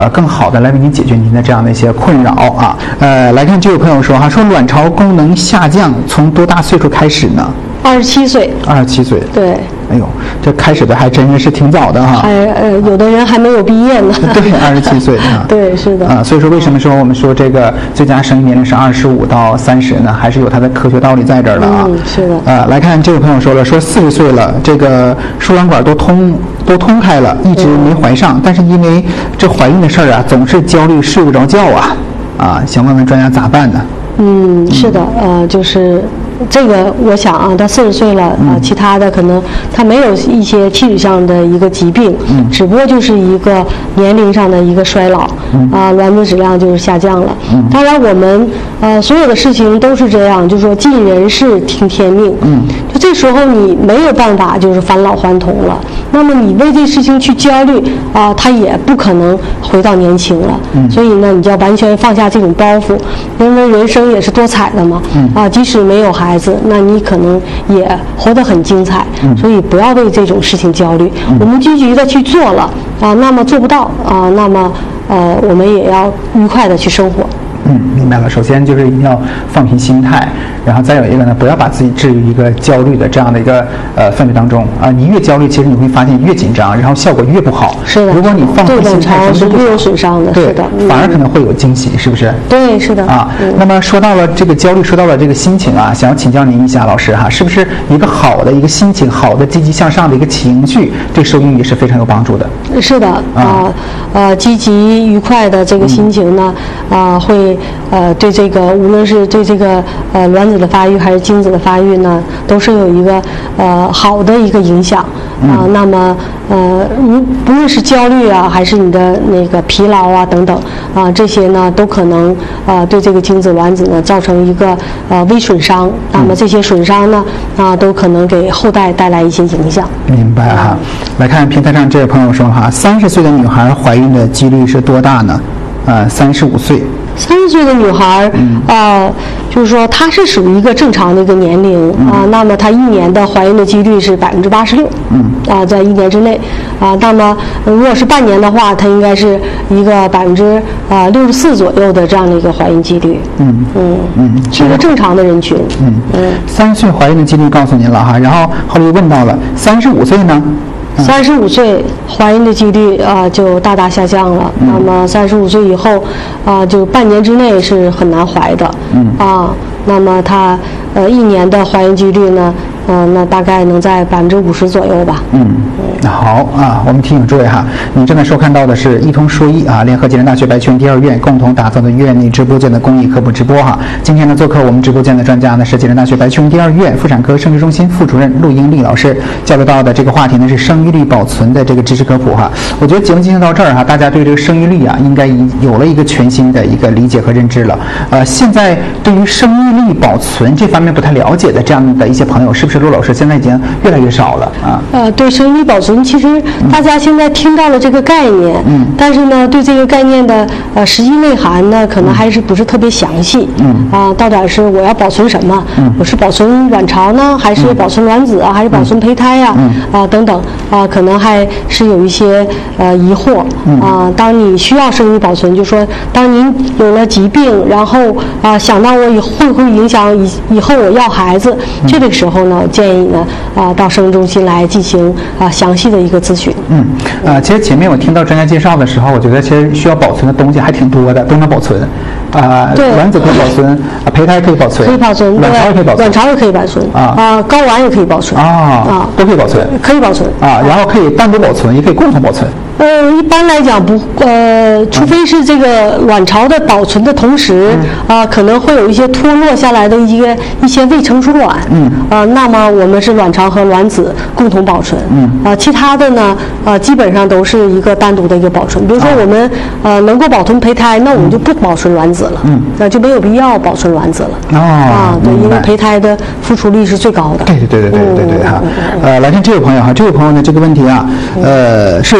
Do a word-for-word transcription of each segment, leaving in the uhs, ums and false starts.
呃，更好的来为您解决您的这样的一些困扰啊。呃，来看这位朋友说哈，说卵巢功能下降从多大岁数开始呢？ 二十七岁。 二十七岁。 对。 哎呦，这开始的还真的是挺早的哈。 还呃，有的人还没有毕业呢。 对，二十七岁啊。 对，是的。 啊，所以说为什么说我们说这个最佳生育年龄是二十五到三十呢？还是有它的科学道理在这儿的啊。 嗯，是的。 呃，来看这位朋友说了，说四十岁了，这个输卵管都通都通开了，一直没怀上，嗯、但是因为这怀孕的事儿啊，总是焦虑睡不着觉啊，啊，想问问专家咋办呢？ 嗯，是的，呃，就是这个，我想啊，他四十岁了，啊、呃，其他的可能他没有一些器质上的一个疾病，嗯，只不过就是一个年龄上的一个衰老，嗯，啊、呃，卵子质量就是下降了。嗯，当然我们呃所有的事情都是这样，就是说尽人事听天命，嗯，就这时候你没有办法就是返老还童了，那么你为这事情去焦虑啊、呃，他也不可能回到年轻了，嗯，所以呢，你就要完全放下这种包袱，因为人生也是多彩的嘛，嗯，啊，即使没有孩子，那你可能也活得很精彩，嗯，所以不要为这种事情焦虑，嗯，我们积极的去做了啊，那么做不到啊，那么呃，我们也要愉快的去生活。 嗯，明白了。首先就是一定要放平心态，然后再有一个呢，不要把自己置于一个焦虑的这样的一个呃氛围当中啊。你越焦虑，其实你会发现越紧张，然后效果越不好。 是的。 如果你放平心态， 是略有损伤的。 对， 是的， 反而可能会有惊喜，是不是？ 对，是的。 啊，嗯、那么说到了这个焦虑，说到了这个心情啊，想要请教您一下，老师哈，是不是一个好的一个心情，好的积极向上的一个情绪，对受孕也是非常有帮助的？ 是的啊，呃，积极愉快的这个心情呢，啊、呃，会呃对。这个无论是对这个呃卵子的发育还是精子的发育呢，都是有一个呃好的一个影响啊、呃。那么呃，无不论是焦虑啊，还是你的那个疲劳啊等等啊、呃，这些呢都可能啊、呃、对这个精子卵子呢造成一个呃微损伤。那么这些损伤呢啊、呃、都可能给后代带来一些影响。 明白哈。来看平台上这位朋友说哈，三十岁的女孩怀孕的几率是多大呢？呃，三十五岁。 三十岁的女孩，嗯、呃，就是说她是属于一个正常的一个年龄啊、嗯呃，那么她一年的怀孕的几率是百分之八十六，嗯，啊、呃，在一年之内，啊、呃，那么如果是半年的话，它应该是一个百分之啊六十四左右的这样的一个怀孕几率，嗯嗯嗯，是一个正常的人群， 嗯嗯，三十岁怀孕的几率告诉您了哈，然后后来又问到了三十五岁呢？ 三十五岁怀孕的几率啊、呃、就大大下降了。嗯、那么三十五岁以后啊、呃，就半年之内是很难怀的。嗯啊，那么它呃一年的怀孕几率呢，嗯、呃，那大概能在百分之五十左右吧。嗯。 好啊，我们提醒诸位哈，你正在收看到的是一通说一啊，联合暨南大学白泉第二院共同打造的院内直播间的公益科普直播哈。今天呢，做客我们直播间的专家呢是暨南大学白泉第二院妇产科生殖中心副主任陆英丽老师，交流到的这个话题呢是生育力保存的这个知识科普哈。我觉得节目进行到这儿哈，大家对这个生育力啊应该已有了一个全新的一个理解和认知了。呃，现在对于生育力保存这方面不太了解的这样的一些朋友，是不是陆老师现在已经越来越少了啊？ 呃，对生育力保存。其实大家现在听到了这个概念，嗯，但是呢，对这个概念的呃实际内涵呢，可能还是不是特别详细，嗯啊，到底是我要保存什么？嗯，我是保存卵巢呢，还是保存卵子啊，还是保存胚胎呀？嗯啊等等啊，可能还是有一些呃疑惑啊。当你需要生育保存，就说当您有了疾病，然后啊想到我以会不会影响以以后我要孩子，这个时候呢，建议呢啊到生殖中心来进行啊详细的一个咨询。 嗯，啊，其实前面我听到专家介绍的时候，我觉得其实需要保存的东西还挺多的，都能保存。啊， 对， 卵子可以保存，啊，胚胎可以保存， 可以保存， 卵巢也可以保存， 卵巢也可以保存，啊啊，睾丸也可以保存， 啊啊，都可以保存， 可以保存， 啊，然后可以单独保存，也可以共同保存。 呃，一般来讲不，呃，除非是这个卵巢的保存的同时，啊、呃，可能会有一些脱落下来的一些一些未成熟卵，嗯，啊、呃，那么我们是卵巢和卵子共同保存，嗯，啊、呃，其他的呢，啊、呃，基本上都是一个单独的一个保存。比如说我们、啊、呃能够保存胚胎，那我们就不保存卵子了，嗯，那就没有必要保存卵子了。哦，啊，对，因为胚胎的复出率是最高的。 对对对对对对对哈。呃，来看这位朋友哈，这位朋友呢这个问题啊，呃，是三十三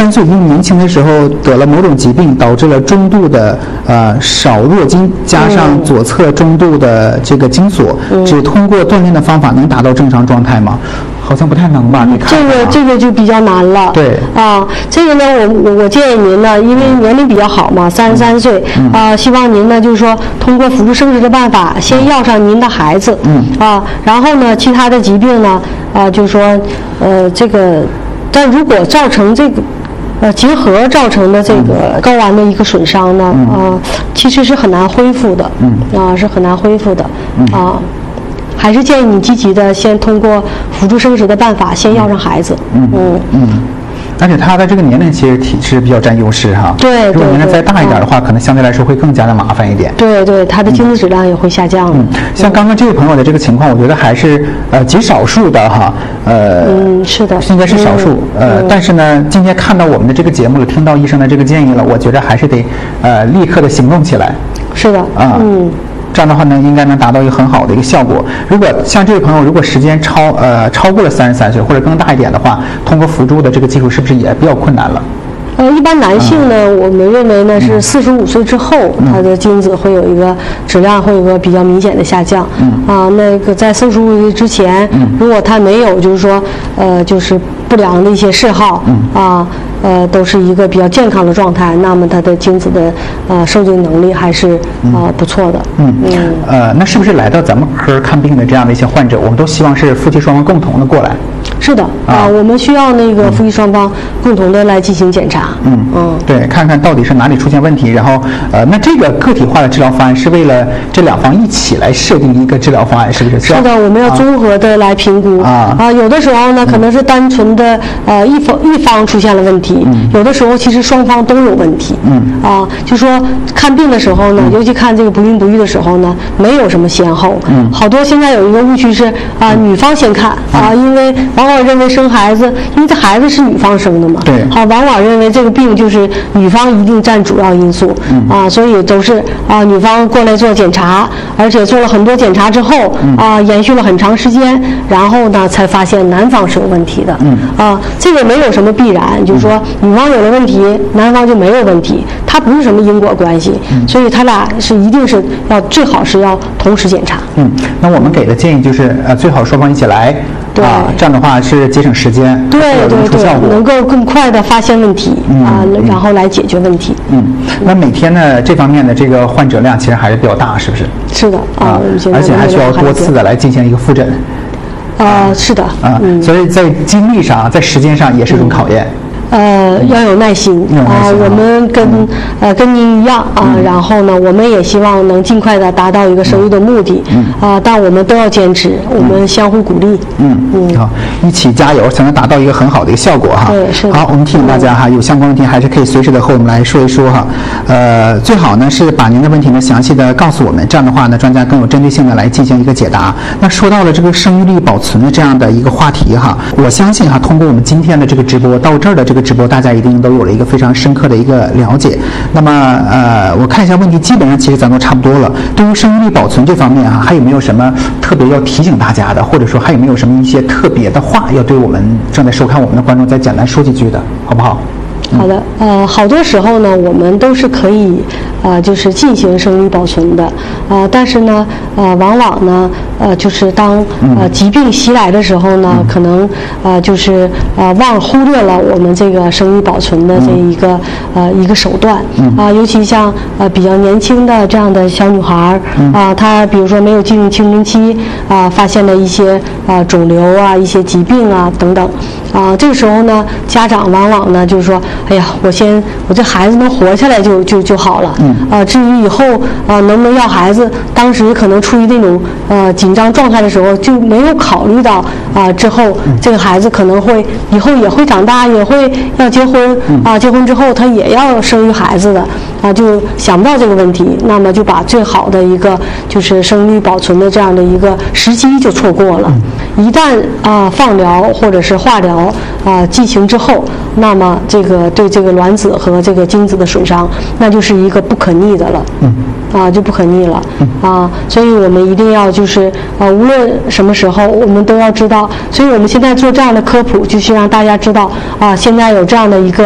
三岁，因为年轻的时候得了某种疾病，导致了中度的呃少弱筋，加上左侧中度的这个筋索， 嗯、 只通过锻炼的方法能达到正常状态吗？好像不太能吧？你看、啊、 这个这个就比较难了。 对啊，这个呢，我我建议您呢，因为年龄比较好嘛，三十三岁， 嗯、 啊，希望您呢就是说通过辅助生殖的办法，先要上您的孩子， 嗯啊，然后呢，其他的疾病呢，啊，就是说，呃，这个，但如果造成这个。呃，结核造成的这个睾丸的一个损伤呢， 嗯、 啊，其实是很难恢复的， 嗯， 啊，是很难恢复的， 嗯、 啊，还是建议你积极的先通过辅助生殖的办法，先要上孩子， 嗯嗯。 嗯而且他的这个年龄其实体是比较占优势哈。 对， 如果年龄再大一点的话， 嗯、 可能相对来说会更加的麻烦一点。 对对，他的精子质量也会下降。 嗯，像刚刚这位朋友的这个情况，我觉得还是呃极少数的哈。呃， 嗯，是的， 应该是少数。 嗯、 呃，但是呢，今天看到我们的这个节目了，听到医生的这个建议了，我觉得还是得呃立刻的行动起来。 是的。 啊。 嗯。 这样的话呢，应该能达到一个很好的一个效果。如果像这位朋友，如果时间超呃超过了三十三岁或者更大一点的话，通过辅助的这个技术是不是也比较困难了？ 呃，一般男性呢，嗯、我们认为呢是四十五岁之后， 嗯、 他的精子会有一个质量会有一个比较明显的下降。 嗯啊，那个在四十五岁之前， 嗯、 如果他没有就是说呃就是不良的一些嗜好， 嗯、 啊。呃，都是一个比较健康的状态，那么它的精子的呃受精能力还是啊、呃、不错的。 嗯嗯呃，那是不是来到咱们科看病的这样的一些患者，我们都希望是夫妻双方共同的过来？ 是的啊、呃，我们需要那个夫妻双方共同的来进行检查。 嗯嗯， 对，看看到底是哪里出现问题，然后呃，那这个个体化的治疗方案是为了这两方一起来设定一个治疗方案，是不是？ 是的，我们要综合的来评估啊啊。有的时候呢，可能是单纯的呃一方一方出现了问题。 嗯、 有的时候其实双方都有问题， 嗯啊，就说看病的时候呢，嗯、尤其看这个不孕不育的时候呢，没有什么先后， 嗯， 好多现在有一个误区是啊，女方先看啊，因为往往认为生孩子，因为这孩子是女方生的嘛， 对， 好，往往认为这个病就是女方一定占主要因素， 嗯啊，所以都是啊女方过来做检查，而且做了很多检查之后， 嗯、 啊，延续了很长时间，然后呢才发现男方是有问题的， 嗯， 啊，这个没有什么必然，就是说女方有了问题，男方就没有问题，它不是什么因果关系， 嗯、 所以他俩是一定是要最好是要同时检查。 嗯，那我们给的建议就是呃最好双方一起来， 对啊，这样的话是节省时间， 对对对，能够更快的发现问题、 嗯、 啊，然后来解决问题。 嗯，那每天呢这方面的这个患者量其实还是比较大，是不是？ 是的啊，我们现在而且还需要多次的来进行一个复诊。 呃，是的啊、嗯，所以在精力上，在时间上也是一种考验。 呃，要有耐心啊、呃！我们跟、嗯、呃跟您一样啊、呃嗯，然后呢，我们也希望能尽快的达到一个生育的目的。 嗯啊、呃，但我们都要坚持，我们相互鼓励。 嗯嗯， 好，一起加油，才能达到一个很好的一个效果哈。 对，是的。 好，我们提醒大家哈，嗯、有相关问题还是可以随时的和我们来说一说哈。呃，最好呢是把您的问题呢详细的告诉我们，这样的话呢，专家更有针对性的来进行一个解答。那说到了这个生育力保存的这样的一个话题哈，我相信哈，通过我们今天的这个直播到这儿的这个直播，大家一定都有了一个非常深刻的一个了解。那么呃，我看一下问题，基本上其实咱都差不多了。对于生育力保存这方面啊，还有没有什么特别要提醒大家的，或者说还有没有什么一些特别的话要对我们正在收看我们的观众再简单说几句的，好不好？ 好的，呃，好多时候呢，我们都是可以，呃，就是进行生育保存的，呃，但是呢，呃，往往呢，呃，就是当呃疾病袭来的时候呢， 嗯、 可能呃就是呃忘忽略了我们这个生育保存的这一个、嗯、呃一个手段，啊、 嗯呃，尤其像呃比较年轻的这样的小女孩儿，啊、 嗯呃，她比如说没有进入青春期，啊、呃，发现了一些啊、呃、肿瘤啊、一些疾病啊等等，啊、呃，这个时候呢，家长往往呢就是说，哎呀，我先我这孩子能活下来就就就好了。 嗯。 啊、呃，至于以后啊、呃、能不能要孩子，当时可能处于那种呃紧张状态的时候，就没有考虑到啊、呃、之后、嗯、这个孩子可能会以后也会长大，也会要结婚啊、 嗯呃，结婚之后他也要生育孩子的啊、呃，就想不到这个问题，那么就把最好的一个就是生育保存的这样的一个时机就错过了。嗯、一旦啊、呃、放疗或者是化疗啊、呃、进行之后，那么这个对这个卵子和这个精子的损伤，那就是一个不可逆的了。 嗯。 啊，就不可逆了。 嗯。 啊，所以我们一定要就是啊，无论什么时候，我们都要知道。所以我们现在做这样的科普，就是让大家知道啊，现在有这样的一个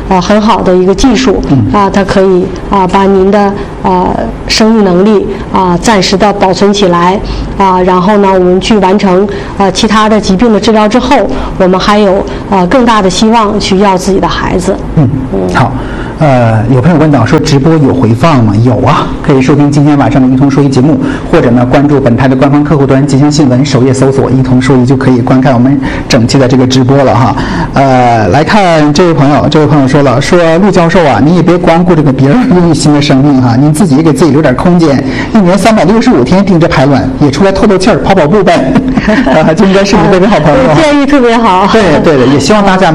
呃很好的一个技术，啊，它可以啊把您的呃生育能力啊暂时的保存起来，啊，然后呢，我们去完成呃其他的疾病的治疗之后，我们还有呃更大的希望去要自己的孩子。 嗯，好。呃，有朋友问到说直播有回放吗？有啊，可以收听今天晚上的一通说一节目，或者呢关注本台的官方客户端吉祥新闻，首页搜索一通说一就可以观看我们整期的这个直播了哈。呃，来看这位朋友，这位朋友说了，说陆教授啊，你也别光顾这个别人用新的生命哈，您自己也给自己留点空间，一年三百六十五天盯着排卵，也出来透透气儿，跑跑步呗。啊，就应该是你特别好朋友。 建议特别好。 对对的，也希望大家。